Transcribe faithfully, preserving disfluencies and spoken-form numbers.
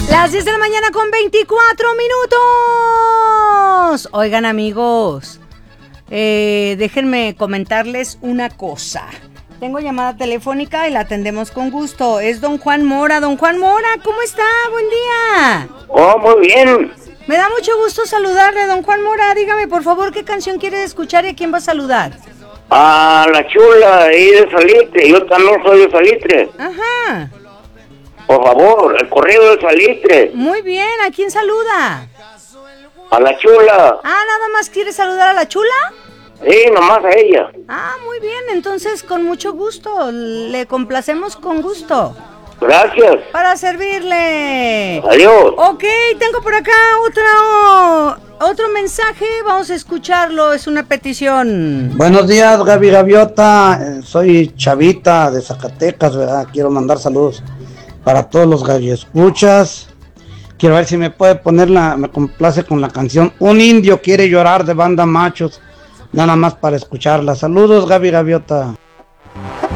Las diez de la mañana con veinticuatro minutos. Oigan, amigos, eh, déjenme comentarles una cosa. Tengo llamada telefónica y la atendemos con gusto. Es don Juan Mora. Don Juan Mora, ¿cómo está? Buen día. Oh, muy bien. Me da mucho gusto saludarle, don Juan Mora. Dígame, por favor, ¿qué canción quiere escuchar y a quién va a saludar? A la chula ahí de Salitre. Yo también soy de Salitre. Ajá. Por favor, el corrido de Salitre. Muy bien, ¿a quién saluda? A la chula. Ah, ¿nada más quiere saludar a la chula? Sí, nomás a ella. Ah, muy bien, entonces con mucho gusto, le complacemos con gusto. Gracias. Para servirle. Adiós. Ok, tengo por acá otro, otro mensaje, vamos a escucharlo, es una petición. Buenos días, Gaby Gaviota, eh, soy Chavita de Zacatecas, ¿verdad? Quiero mandar saludos para todos los galloescuchas. Quiero ver si me puede poner la, me complace con la canción Un Indio Quiere Llorar de Banda Machos. Nada más para escucharla. Saludos, Gaby Gaviota.